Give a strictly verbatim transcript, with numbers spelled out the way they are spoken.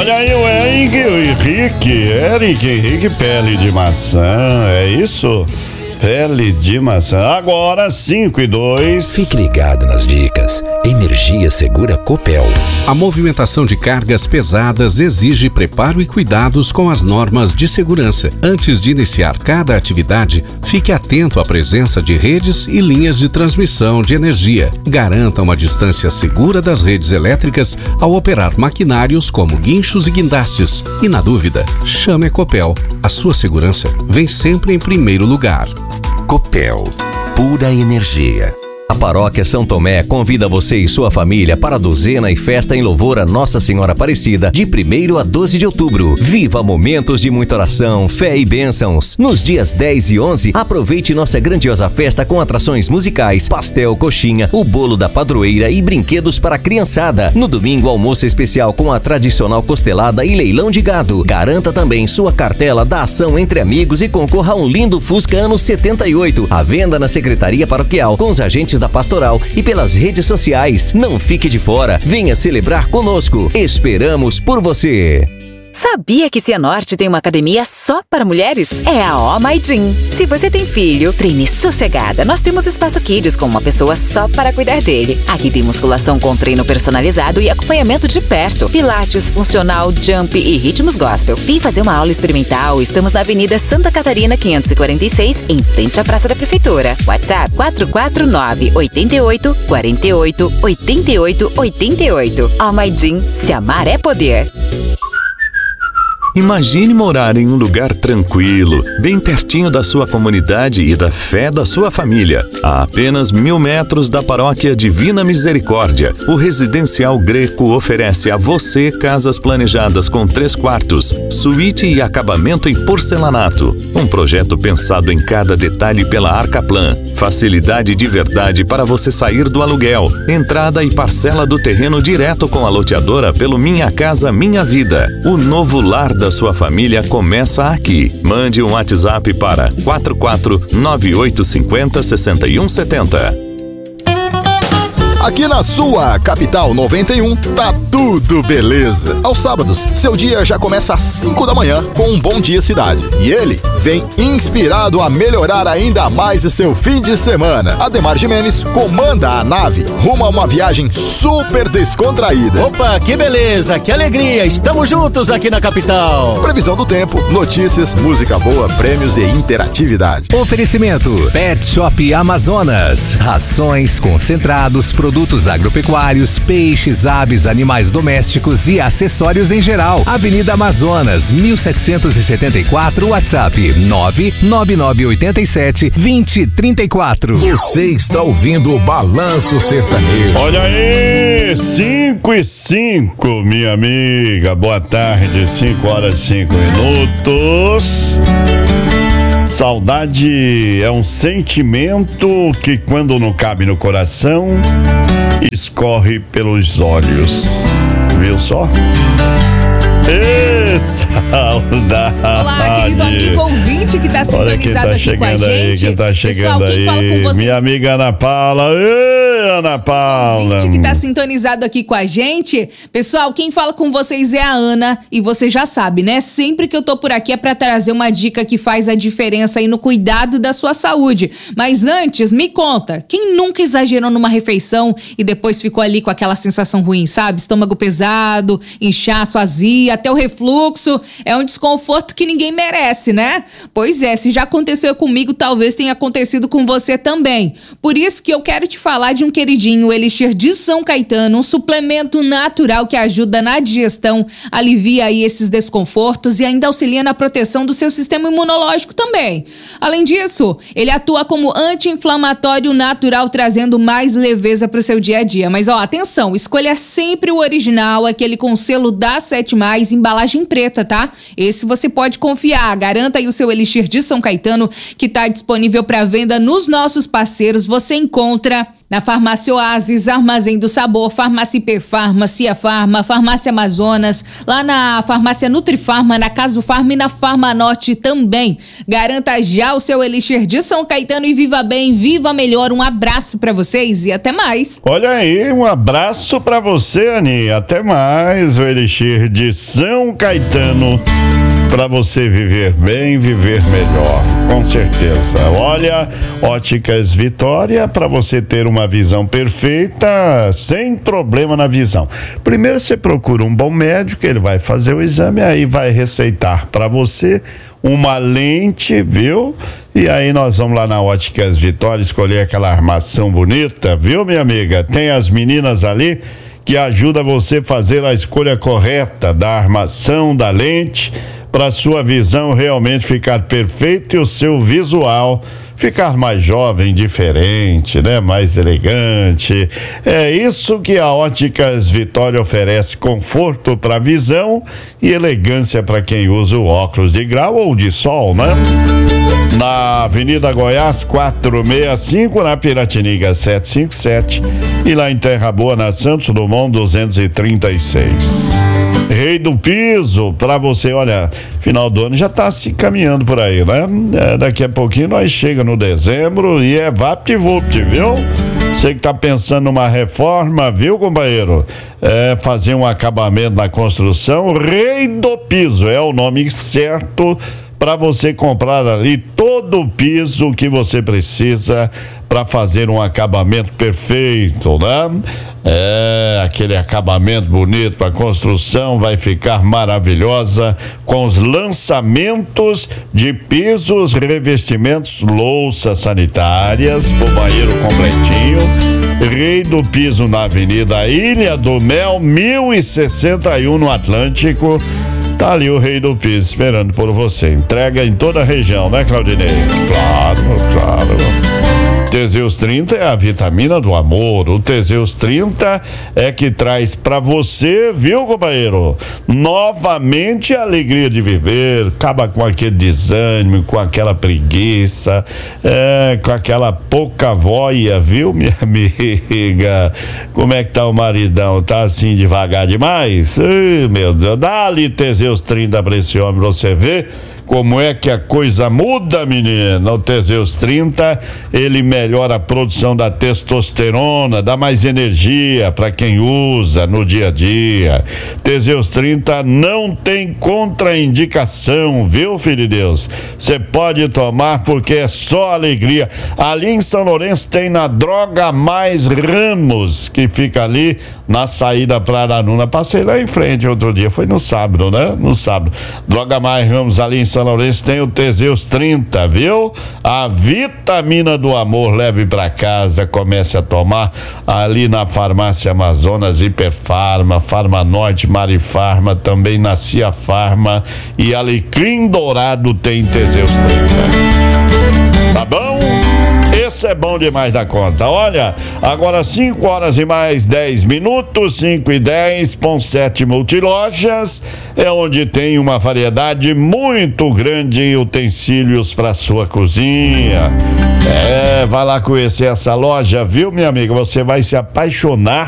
Olha aí o Henrique, o Henrique, Eric, Henrique Pele de Maçã, é isso? Pele de maçã, agora cinco e dois. Fique ligado nas dicas. Energia segura Copel. A movimentação de cargas pesadas exige preparo e cuidados com as normas de segurança. Antes de iniciar cada atividade, fique atento à presença de redes e linhas de transmissão de energia. Garanta uma distância segura das redes elétricas ao operar maquinários como guinchos e guindastes. E na dúvida, chame a Copel. A sua segurança vem sempre em primeiro lugar. Copel, pura energia. A Paróquia São Tomé convida você e sua família para a duzena e festa em louvor a Nossa Senhora Aparecida de primeiro a doze de outubro. Viva momentos de muita oração, fé e bênçãos. Nos dias dez e onze, aproveite nossa grandiosa festa com atrações musicais, pastel, coxinha, o bolo da padroeira e brinquedos para a criançada. No domingo, almoço especial com a tradicional costelada e leilão de gado. Garanta também sua cartela da ação entre amigos e concorra a um lindo Fusca anos setenta e oito. À venda na Secretaria Paroquial com os agentes da Pastoral e pelas redes sociais. Não fique de fora, venha celebrar conosco. Esperamos por você. Sabia que Cianorte tem uma academia só para mulheres? É a Oh My Gym. Se você tem filho, treine sossegada. Nós temos espaço kids com uma pessoa só para cuidar dele. Aqui tem musculação com treino personalizado e acompanhamento de perto. Pilates, funcional, jump e ritmos gospel. Vem fazer uma aula experimental. Estamos na Avenida Santa Catarina, quinhentos e quarenta e seis, em frente à Praça da Prefeitura. WhatsApp quatro quatro nove, oito oito, quatro oito, oito oito, oito oito. Oh My Gym. Se amar é poder. Imagine morar em um lugar tranquilo, bem pertinho da sua comunidade e da fé da sua família. A apenas mil metros da Paróquia Divina Misericórdia, o Residencial Greco oferece a você casas planejadas com três quartos, suíte e acabamento em porcelanato. Um projeto pensado em cada detalhe pela Arcaplan. Facilidade de verdade para você sair do aluguel. Entrada e parcela do terreno direto com a loteadora pelo Minha Casa Minha Vida. O novo lar da sua família começa aqui. Mande um WhatsApp para quatro quatro nove oito cinco zero, seis um sete zero. Aqui na sua Capital noventa e um, tá tudo beleza. Aos sábados, seu dia já começa às cinco da manhã com um Bom Dia Cidade. E ele vem inspirado a melhorar ainda mais o seu fim de semana. Ademar Jimenez comanda a nave rumo a uma viagem super descontraída. Opa, que beleza, que alegria, estamos juntos aqui na Capital. Previsão do tempo, notícias, música boa, prêmios e interatividade. Oferecimento Pet Shop Amazonas. Rações, concentrados, produtos agropecuários, peixes, aves, animais domésticos e acessórios em geral. Avenida Amazonas, mil setecentos e setenta e quatro, WhatsApp nove nove nove oito sete, dois zero três quatro. Você está ouvindo o Balanço Sertanejo. Olha aí, cinco e cinco, minha amiga. Boa tarde, cinco horas e cinco minutos. Saudade é um sentimento que, quando não cabe no coração, escorre pelos olhos. Viu só? Ê, saudade. Olá, querido amigo ouvinte que está sintonizado tá aqui com a gente. Aí, quem tá chegando Pessoal, quem aí, fala com vocês? Minha amiga Ana Paula. Ê, Ana Paula. Ouvinte que está sintonizado aqui com a gente. Pessoal, quem fala com vocês é a Ana. E você já sabe, né? Sempre que eu tô por aqui é para trazer uma dica que faz a diferença aí no cuidado da sua saúde. Mas antes, me conta, quem nunca exagerou numa refeição e depois ficou ali com aquela sensação ruim, sabe? Estômago pesado, inchaço, azia, até o refluxo. É um desconforto que ninguém merece, né? Pois é, se já aconteceu comigo, talvez tenha acontecido com você também. Por isso que eu quero te falar de um queridinho, o Elixir de São Caetano, um suplemento natural que ajuda na digestão, alivia aí esses desconfortos e ainda auxilia na proteção do seu sistema imunológico também. Além disso, ele atua como anti-inflamatório natural, trazendo mais leveza para o seu dia a dia. Mas ó, atenção, escolha sempre o original, aquele com selo da Sete Mais, embalagem preta, tá? Esse você pode confiar. Garanta aí o seu Elixir de São Caetano, que está disponível para venda nos nossos parceiros. Você encontra Na Farmácia Oasis, Armazém do Sabor, Farmácia Hiperfarma, Cia Farma, Farmácia Amazonas, lá na Farmácia Nutrifarma, na Caso Farma e na Farmanote também. Garanta já o seu Elixir de São Caetano e viva bem, viva melhor. Um abraço pra vocês e até mais. Olha aí, um abraço pra você, Aninha. Até mais, o Elixir de São Caetano. Para você viver bem, viver melhor, com certeza. Olha, Óticas Vitória, para você ter uma visão perfeita, sem problema na visão. Primeiro você procura um bom médico, ele vai fazer o exame, aí vai receitar para você uma lente, viu? E aí nós vamos lá na Óticas Vitória escolher aquela armação bonita, viu, minha amiga? Tem as meninas ali que ajuda você a fazer a escolha correta da armação, da lente, para sua visão realmente ficar perfeita e o seu visual ficar mais jovem, diferente, né? Mais elegante. É isso que a Óticas Vitória oferece: conforto para a visão e elegância para quem usa o óculos de grau ou de sol, né? Na Avenida Goiás quatrocentos e sessenta e cinco, na Piratininga setecentos e cinquenta e sete e lá em Terra Boa, na Santos Dumont duzentos e trinta e seis. Rei do Piso, pra você, olha, final do ano já tá se caminhando por aí, né? É, daqui a pouquinho nós chega no dezembro e é vapt-vupt, viu? Você que tá pensando numa reforma, viu, companheiro? É, fazer um acabamento na construção, Rei do Piso é o nome certo para você comprar ali todo o piso que você precisa para fazer um acabamento perfeito, né? É, aquele acabamento bonito para construção vai ficar maravilhosa com os lançamentos de pisos, revestimentos, louças sanitárias, o banheiro completinho. Rei do Piso na Avenida Ilha do Mel, mil e sessenta e um no Atlântico. Tá ali o Rei do Piso esperando por você. Entrega em toda a região, né, Claudinei? Claro, claro. Teseus trinta é a vitamina do amor. O Teseus trinta é que traz pra você, viu, companheiro? Novamente a alegria de viver. Acaba com aquele desânimo, com aquela preguiça, é, com aquela pouca voia, viu, minha amiga? Como é que tá o maridão? Tá assim devagar demais? Ai, meu Deus, dá ali Teseus trinta pra esse homem, você vê como é que a coisa muda, menina. O Teseus trinta, ele melhora a produção da testosterona, dá mais energia para quem usa no dia a dia. Teseus trinta não tem contraindicação, viu, filho de Deus? Você pode tomar porque é só alegria. Ali em São Lourenço tem na Droga Mais Ramos, que fica ali na saída para Aranuna. Passei lá em frente outro dia, foi no sábado, né? No sábado. Droga Mais Ramos ali em São Lourenço tem o Teseus trinta, viu? A vitamina do amor, leve pra casa, comece a tomar ali na Farmácia Amazonas, Hiperfarma, Farmanote, Marifarma, também na Cia Farma e Alecrim Dourado tem Teseus trinta. Tá bom? Esse é bom demais da conta. Olha, agora cinco horas e mais dez minutos, cinco e dez, Ponsete Multilojas é onde tem uma variedade muito grande em utensílios para sua cozinha. É, vai lá conhecer essa loja, viu, minha amiga? Você vai se apaixonar